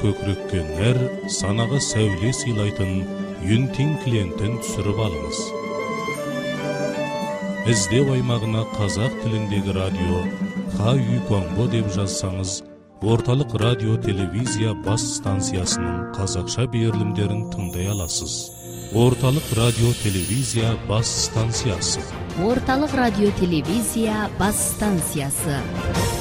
көкірекке нәр, санаға сәуле сыйлайтын Юнтин клиентін түсіріп алыңыз. Іздеу аймағына қазақ тіліндегі радио Ха-Үй-Конго деп жазсаңыз, орталық радио телевизия бас станциясының қазақша берілімдерін тыңдай аласыз. Орталық радио телевизия бас станциясы. Орталық радио телевизия бас станциясы.